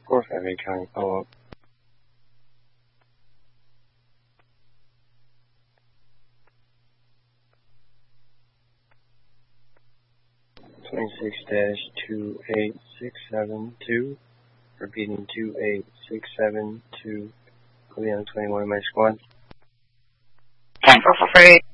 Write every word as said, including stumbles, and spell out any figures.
four five eight county follow-up. twenty-six dash two eight six seven two, repeating two eight six seven two, Leon twenty-one, my squad. ten four four eight.